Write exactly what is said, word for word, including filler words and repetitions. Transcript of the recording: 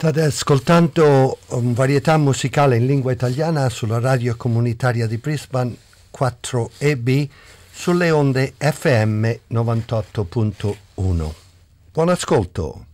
State ascoltando um, varietà musicale in lingua italiana sulla radio comunitaria di Brisbane quattro E B sulle onde F M novantotto punto uno. Buon ascolto!